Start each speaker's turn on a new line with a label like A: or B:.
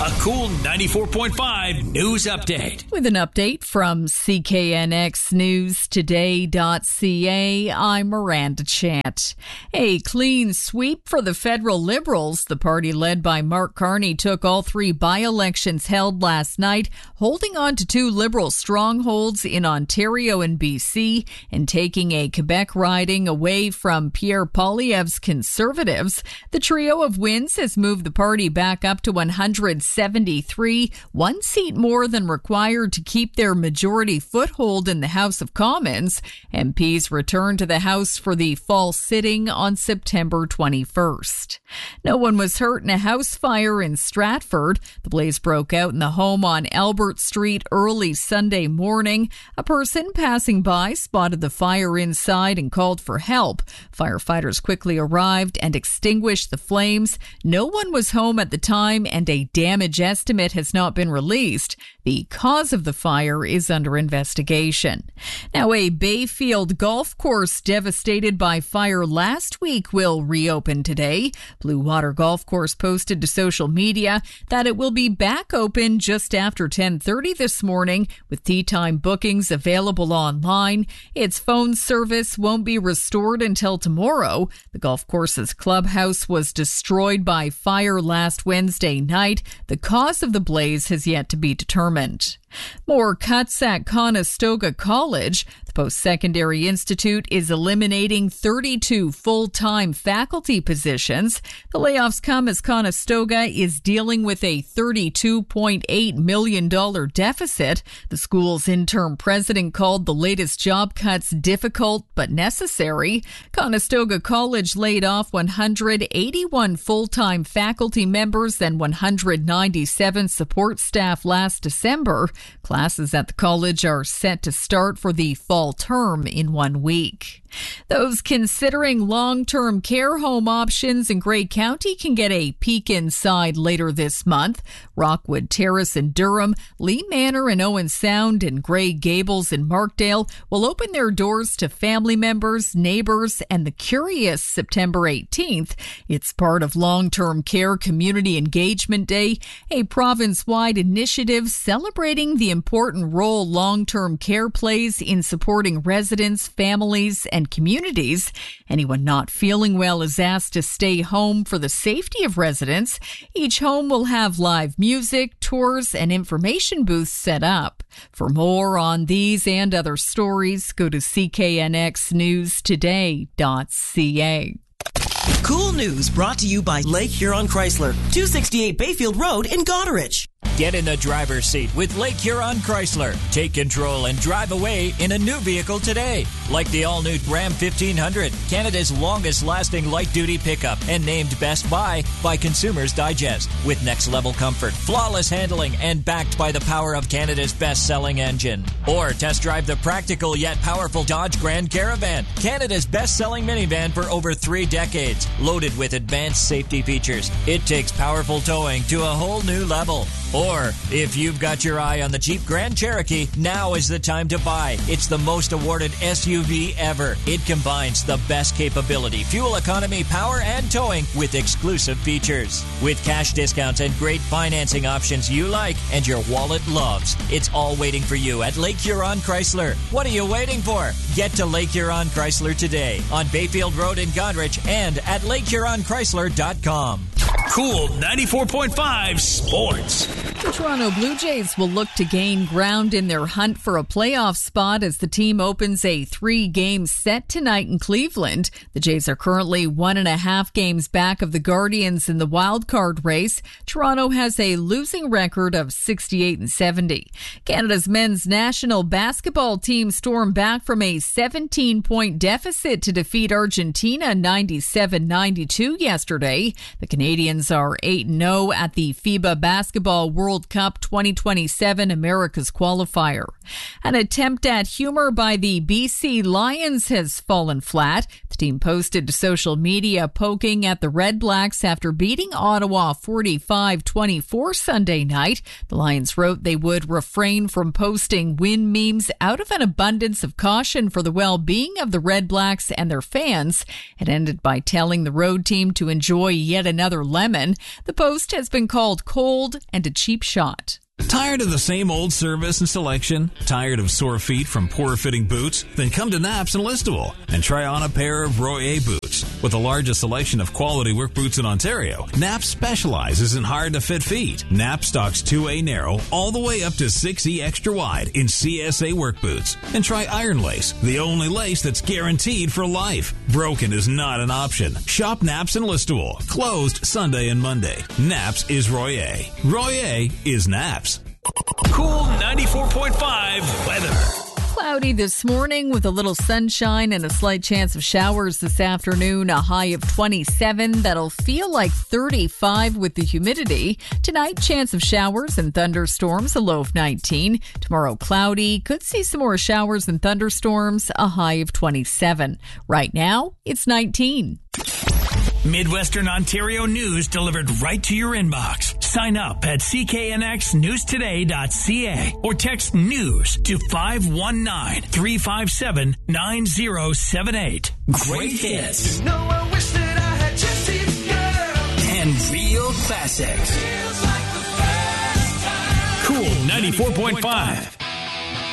A: A cool 94.5 news update.
B: With an update from CKNXNewsToday.ca, I'm Miranda Chant. A clean sweep for the federal Liberals. The party led by Mark Carney took all three by-elections held last night, holding on to two Liberal strongholds in Ontario and BC, and taking a Quebec riding away from Pierre Poilievre's Conservatives. The trio of wins has moved the party back up to 173, one seat more than required to keep their majority foothold in the House of Commons. MPs return to the House for the fall sitting on September 21st. No one was hurt in a house fire in Stratford. The blaze broke out in the home on Albert Street early Sunday morning. A person passing by spotted the fire inside and called for help. Firefighters quickly arrived and extinguished the flames. No one was home at the time, and a damage estimate has not been released. The cause of the fire is under investigation. Now, a Bayfield golf course devastated by fire last week will reopen today. Blue Water Golf Course posted to social media that it will be back open just after 10:30 this morning, with tee time bookings available online. Its phone service won't be restored until tomorrow. The golf course's clubhouse was destroyed by fire last Wednesday night. The cause of the blaze has yet to be determined. More cuts at Conestoga College. The Post-Secondary Institute is eliminating 32 full-time faculty positions. The layoffs come as Conestoga is dealing with a $32.8 million deficit. The school's interim president called the latest job cuts difficult but necessary. Conestoga College laid off 181 full-time faculty members and 197 support staff last December. Classes at the college are set to start for the fall term in 1 week. Those considering long-term care home options in Grey County can get a peek inside later this month. Rockwood Terrace in Durham, Lee Manor in Owen Sound, and Grey Gables in Markdale will open their doors to family members, neighbors, and the curious September 18th. It's part of Long-Term Care Community Engagement Day, a province-wide initiative celebrating the important role long-term care plays in supporting residents, families, and communities. Anyone not feeling well is asked to stay home for the safety of residents. Each home will have live music, tours, and information booths set up. For more on these and other stories, go to CKNXNewsToday.ca.
C: Cool news brought to you by Lake Huron Chrysler, 268 Bayfield Road in Goderich.
D: Get in the driver's seat with Lake Huron Chrysler. Take control and drive away in a new vehicle today. Like the all-new Ram 1500, Canada's longest-lasting light-duty pickup, and named Best Buy by Consumers Digest. With next-level comfort, flawless handling, and backed by the power of Canada's best-selling engine. Or test drive the practical yet powerful Dodge Grand Caravan, Canada's best-selling minivan for over 3 decades. Loaded with advanced safety features, it takes powerful towing to a whole new level. Or, if you've got your eye on the Jeep Grand Cherokee, now is the time to buy. It's the most awarded SUV ever. It combines the best capability, fuel economy, power, and towing with exclusive features. With cash discounts and great financing options you like and your wallet loves. It's all waiting for you at Lake Huron Chrysler. What are you waiting for? Get to Lake Huron Chrysler today on Bayfield Road in Goderich and at LakeHuronChrysler.com.
A: Cool 94.5 Sports.
B: The Toronto Blue Jays will look to gain ground in their hunt for a playoff spot as the team opens a 3-game set tonight in Cleveland. The Jays are currently 1.5 games back of the Guardians in the wildcard race. Toronto has a losing record of 68-70. Canada's men's national basketball team stormed back from a 17-point deficit to defeat Argentina 97-92 yesterday. The Canadians are 8-0 at the FIBA Basketball World World Cup 2027 America's qualifier. An attempt at humor by the BC Lions has fallen flat. The team posted to social media poking at the Red Blacks after beating Ottawa 45-24 Sunday night. The Lions wrote they would refrain from posting win memes out of an abundance of caution for the well-being of the Red Blacks and their fans. It ended by telling the road team to enjoy yet another lemon. The post has been called cold and a cheap shot.
E: Tired of the same old service and selection? Tired of sore feet from poor-fitting boots? Then come to Naps and Listowel and try on a pair of Royer boots. With the largest selection of quality work boots in Ontario, Naps specializes in hard-to-fit feet. Naps stocks 2A narrow all the way up to 6E extra wide in CSA work boots. And try Iron Lace, the only lace that's guaranteed for life. Broken is not an option. Shop Naps and Listowel. Closed Sunday and Monday. Naps is Royer. Royer is Naps.
A: Cool 94.5 weather.
B: Cloudy this morning with a little sunshine and a slight chance of showers this afternoon. A high of 27. That'll feel like 35 with the humidity. Tonight, chance of showers and thunderstorms, a low of 19. Tomorrow, cloudy. Could see some more showers and thunderstorms, a high of 27. Right now, it's 19.
A: Midwestern Ontario news delivered right to your inbox. Sign up at cknxnewstoday.ca or text news to 519-357-9078. Great hits.
F: No, I wish that I had Jesse's girl.
A: And real classics.
F: Feels like the first time.
A: Cool 94.5.